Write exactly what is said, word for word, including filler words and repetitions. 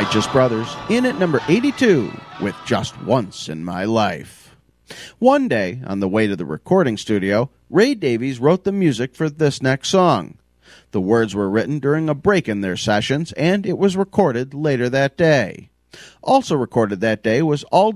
Righteous Brothers in at number eighty-two with Just Once in My Life. One day, on the way to the recording studio, Ray Davies wrote the music for this next song. The words were written during a break in their sessions, and it was recorded later that day. Also recorded that day was All